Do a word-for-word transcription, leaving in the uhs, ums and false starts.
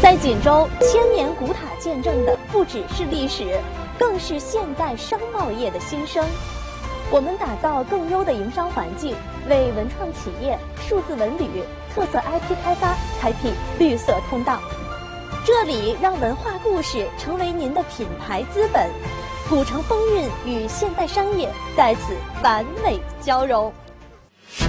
在锦州，千年古塔见证的不只是历史，更是现代商贸业的兴生。我们打造更优的营商环境，为文创企业、数字文旅、特色 I P 开发开辟绿色通道。这里让文化故事成为您的品牌资本，古城风韵与现代商业在此完美交融。